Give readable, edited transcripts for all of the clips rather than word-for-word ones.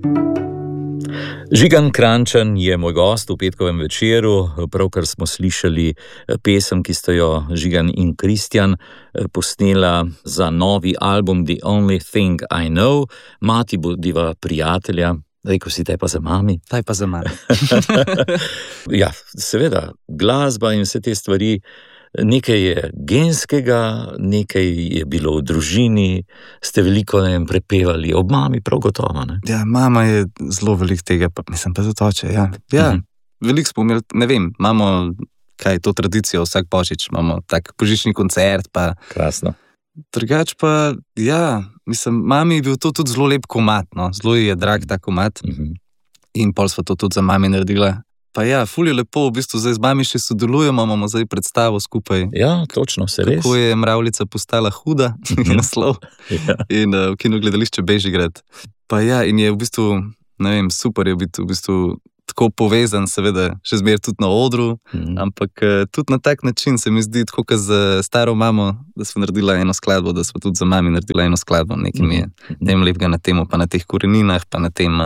Žigan Krajnčan je moj gost v petkovem večeru. Pravkar smo slišali pesem, ki sta jo Žigan in Kristjan posnela za novi album The Only Thing I Know. Mati bodiva prijatelja. Rekel si, taj pa za mami. Taj pa za mami. Ja, seveda, glasba in vse te stvari, nekaj je genskega, nekaj je bilo v družini, ste veliko prepevali, ob mami prav gotovo, ne? Ja, mama je zelo veliko tega, pa mislim, pa zato oče, ja. Ja, veliko smo imeli, ne vem, imamo, kaj je to tradicijo, vsak božič imamo tak božični koncert, pa... Krasno. Drugač pa, ja, mislim, mami je bil to tudi zelo lep komad, no, zelo je drag ta komad in pol sva to tudi za mami naredila. Pa ja, ful je lepo, v bistvu zdaj z mami še sodelujemo, imamo zdaj predstavo skupaj. Ja, točno, se res. Kako je Mravljica postala huda, je naslov. Ja. In v kinu gledališče Bežigrad. Pa ja, in je v bistvu, ne vem, super je biti v bistvu tako povezan, seveda, še zmeraj tudi na odru, ampak tudi na tak način se mi zdi, tako kot za staro mamo, da smo naredila eno skladbo, da smo tudi za mami naredila eno skladbo, nekaj mi je ne lepega na temu, pa na teh koreninah, pa na tem...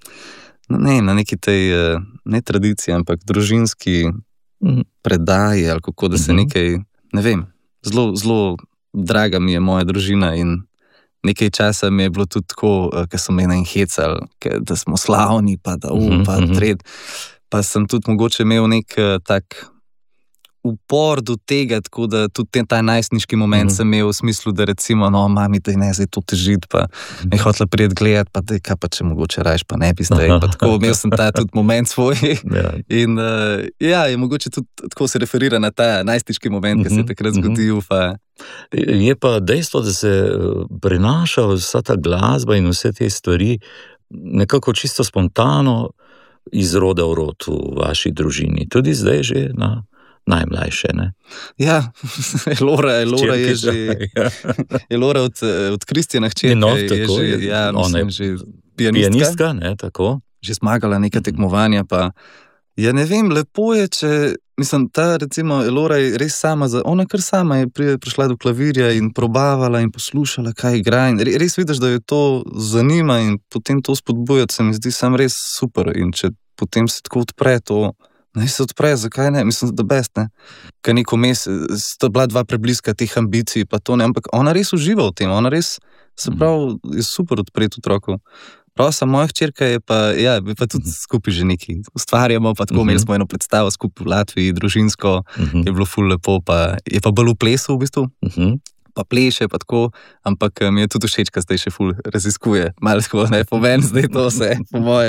Ne, na neki tej, ne tradiciji, ampak družinski predaji, ali kako, da se nekaj, ne vem, zelo draga mi je moja družina in nekaj časa mi je bilo tudi tako, ker so me hecali, da smo slavni, pa da pa tred, pa sem tudi mogoče imel nek tak upor do tega, tako da tudi ta najstniški moment sem imel v smislu, da recimo, no, mami, da ne zdaj to težiti, pa me hotela prijeti gledati, pa da kaj pa če mogoče rajš, pa ne bi zdaj, pa tako, imel sem ta tudi moment svoj in ja, je mogoče tudi tako se referira na ta najstniški moment, ki se je takrat zgodil, pa... Je pa dejstvo, da se prenaša vsa ta glasba in vse te stvari nekako čisto spontano iz roda v rod v vaši družini, tudi zdaj že na najmlajše, ne? Ja, Elora je že... Elora od Kristjana hčerke je že, ja, mislim, že pianistka, ne, tako. Že zmagala neka tekmovanja, pa... Ja, ne vem, lepo je, če... Mislim, ta, recimo, Elora je res sama, ona kar sama je prišla do klavirja in probavala in poslušala, kaj igra in res vidiš, da jo to zanima in potem to spodbujati se mi zdi sam res super in če potem se tako odpre to... Ne, se odpre, zakaj ne? Mislim, da best, ne? Ker neko mes, sta bila dva prebliska teh ambicij, pa to ne, ampak ona res uživa v tem, ona res, se pravi, je super odpreti otroku. Prosa, moja hčerka je pa, ja, bi pa tudi skupaj že nekaj ustvarjamo, pa tako imeli smo eno predstavo skupaj v Latviji, družinsko, je bilo ful lepo, pa je pa bolj v plesu v bistvu. Pa pleše, pa tako, ampak mi je tudi všeč, kaj zdaj še ful raziskuje. Malo tako, ne, pomen zdaj to vse, po moje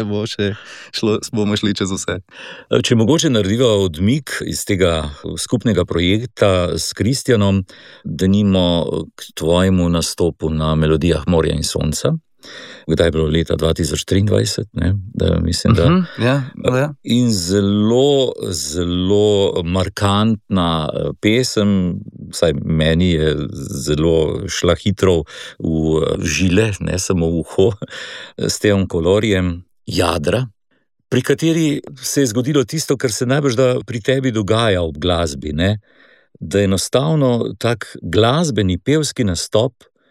bomo šli čez vse. Če mogoče narediva odmik iz tega skupnega projekta s Kristjanom, denimo k tvojemu nastopu na Melodijah morja in sonca, kdaj je bilo leta 2023, ne, da mislim, da... Ja. In zelo, zelo markantna pesem, vsaj meni je zelo šla hitro v žile, ne samo v uho, s Teom Kolorjem, Jadra, pri kateri se je zgodilo tisto, kar se najbrž da pri tebi dogaja ob glasbi, ne, da enostavno tak glasbeni, pevski nastop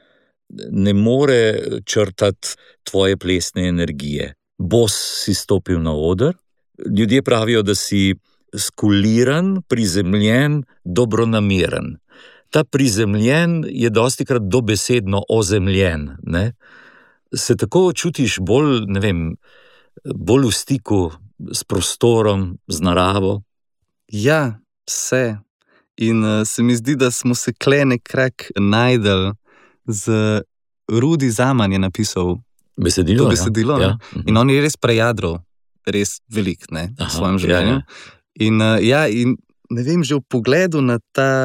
ne more črtati tvoje plesne energije. Bos si stopil na oder, ljudje pravijo, da si skuliran, prizemljen, dobronameren. Ta prizemljen je dostikrat dobesedno ozemljen, ne? Se tako čutiš bolj, ne vem, bolj v stiku s prostorom, z naravo? Ja, se. In se mi zdi, da smo se kle nekrak najdel z Rudi Zaman je napisal besedilo, ja. In on je res prejadral, res velik, ne, v svojem življenju. Ja. In ne vem, že v pogledu na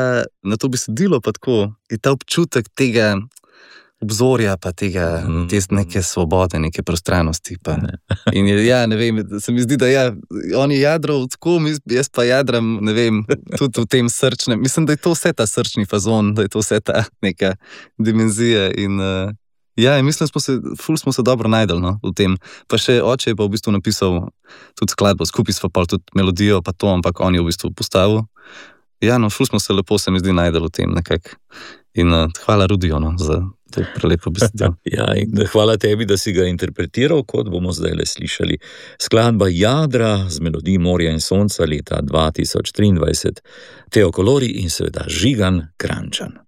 to besedilo pa tako, je ta občutek tega obzorja, pa tega, te neke svobode, neke prostranosti, pa. In ja, ne vem, se mi zdi, da ja, on je jadral tako, jaz pa jadram, ne vem, tudi v tem srčnem, mislim, da je to vse ta srčni fazon, da je to vse ta neka dimenzija in ja, in mislim, ful smo se dobro najdeli, no, v tem. Pa še oče je pa v bistvu napisal tudi skladbo, skupaj sva pa tudi melodijo, pa to, ampak on je v bistvu postavil. Ja, no, ful smo se lepo, se mi zdi, najdeli v tem nekako. In hvala Rudiju, no, za To je prelepo besedilo. Ja, in hvala tebi, da si ga interpretiral, kot bomo zdaj le slišali. Skladba Jadra z melodij Morja in sonca leta 2023, Teo Kolori in seveda Žigan Kranjčan.